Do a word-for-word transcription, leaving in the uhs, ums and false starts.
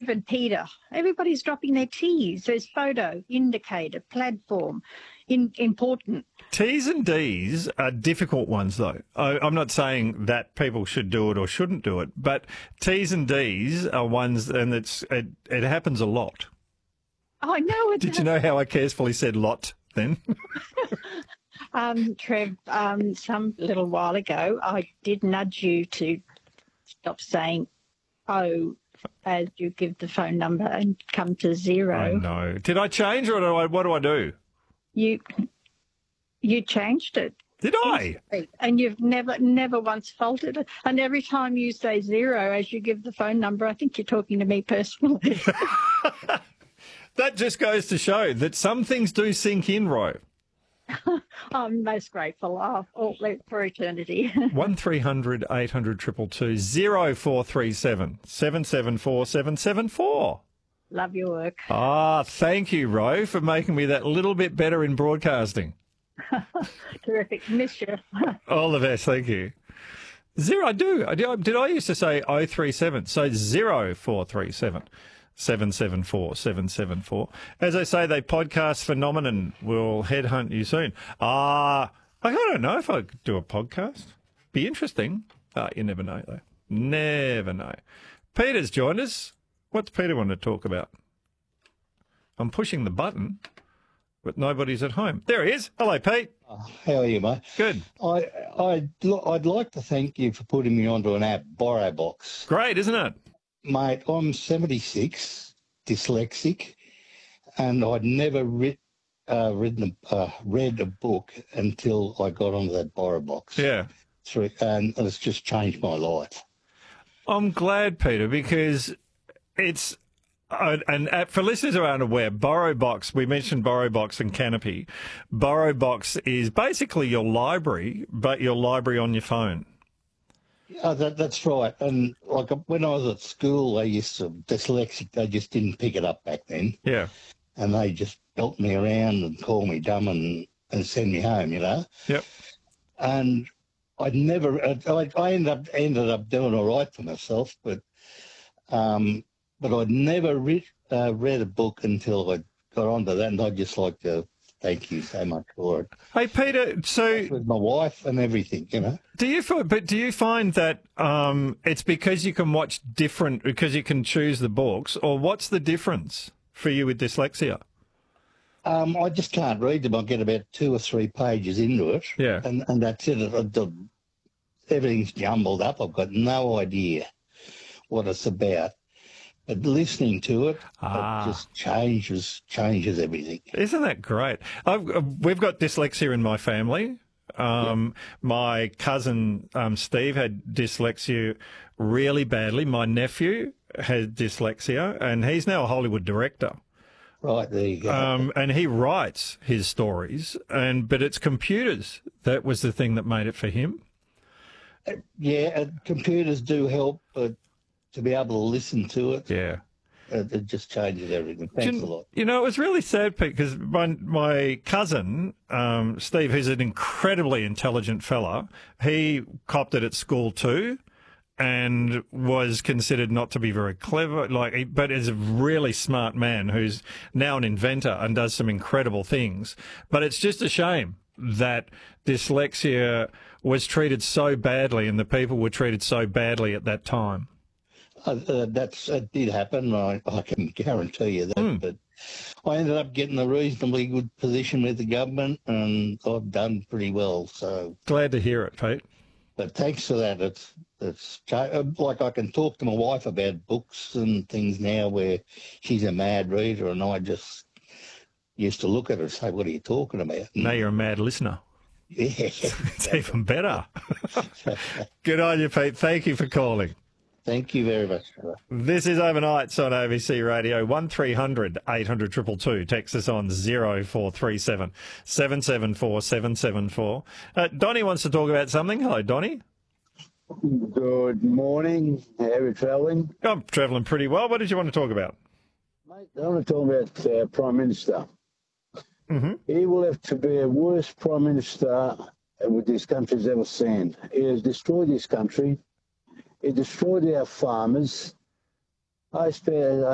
and Peter. Everybody's dropping their T's. There's photo, indicator, platform, in, important. T's and D's are difficult ones, though. I, I'm not saying that people should do it or shouldn't do it, but T's and D's are ones, and it's it, it happens a lot. I know it. Did you know how I carefully said lot then? um, Trev, um, some little while ago, I did nudge you to stop saying "oh" as you give the phone number and come to zero. Oh, no. Did I change, or do I, what do I do? You. You changed it. Did I? And you've never, never once faulted it. And every time you say zero as you give the phone number, I think you're talking to me personally. That just goes to show that some things do sink in, Ro. I'm most grateful. I'll, I'll live for eternity. one three hundred eight hundred two two two zero four three seven seven seven four seven seven four. Love your work. Ah, thank you, Ro, for making me that little bit better in broadcasting. Terrific. Miss you. All the best. Thank you. Zero, I do. I do. Did I used to say oh three seven? So zero four three seven seven seven four seven seven four. As I say, they podcast phenomenon will headhunt you soon. Ah, I don't know if I could do a podcast. Be interesting. Ah, you never know, though. Never know. Peter's joined us. What's Peter want to talk about? I'm pushing the button, but nobody's at home. There he is. Hello, Pete. Oh, how are you, mate? Good. I, I, I'd like to thank you for putting me onto an app, BorrowBox. Great, isn't it? Mate, I'm seventy-six, dyslexic, and I'd never read, uh, written a, uh, read a book until I got onto that BorrowBox. Yeah. Through, and it's just changed my life. I'm glad, Peter, because it's... Uh, and uh, for listeners who aren't aware, BorrowBox, we mentioned BorrowBox and Canopy. BorrowBox is basically your library, but your library on your phone. Yeah, that, that's right. And like when I was at school, they used to, dyslexic, they just didn't pick it up back then. Yeah. And they just belt me around and call me dumb and, and send me home, you know? Yep. And I'd never, I, I ended up, ended up doing all right for myself, but, um, But I'd never read, uh, read a book until I got onto that, and I'd just like to thank you so much for it. Hey, Peter, so... With my wife and everything, you know. Do you find, but do you find that um, it's because you can watch different, because you can choose the books, or what's the difference for you with dyslexia? Um, I just can't read them. I get about two or three pages into it, yeah, and, and that's it. I, I, everything's jumbled up. I've got no idea what it's about. But listening to it, ah. it just changes changes everything. Isn't that great? I've, we've got dyslexia in my family. Um, yeah. My cousin um, Steve had dyslexia really badly. My nephew had dyslexia, and he's now a Hollywood director. Right, there you go. Um, and he writes his stories, and but it's computers. That was the thing that made it for him. Uh, yeah, uh, computers do help, but to be able to listen to it, yeah, it, it just changes everything. Thanks you, a lot. You know, it was really sad, Pete, because my, my cousin, um, Steve, who's an incredibly intelligent fella, he copped it at school too and was considered not to be very clever, like, but is a really smart man who's now an inventor and does some incredible things. But it's just a shame that dyslexia was treated so badly and the people were treated so badly at that time. Uh, uh, that's it did happen. I, I can guarantee you that. Mm. But I ended up getting a reasonably good position with the government, and I've done pretty well. So glad to hear it, Pete. But thanks for that. It's it's like I can talk to my wife about books and things now, where she's a mad reader, and I just used to look at her and say, "What are you talking about?" And now you're a mad listener. Yeah, it's even better. Good on you, Pete. Thank you for calling. Thank you very much. This is Overnights on A B C Radio. one three hundred eight hundred two two two. Text us on zero four three seven seven seven four seven seven four. Uh, Donnie wants to talk about something. Hello, Donnie. Good morning. How are you travelling? I'm travelling pretty well. What did you want to talk about? Mate, I want to talk about uh, Prime Minister. Mm-hmm. He will have to be a worst Prime Minister with this country's ever seen. He has destroyed this country. He destroyed our farmers. I spare.